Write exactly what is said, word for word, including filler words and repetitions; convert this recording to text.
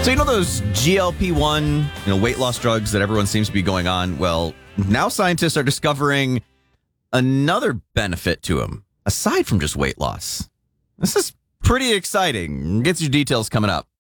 So you know those G L P one, you know, weight loss drugs that everyone seems to be going on? Well, now scientists are discovering another benefit to them, aside from just weight loss. This is pretty exciting. Get your details coming up.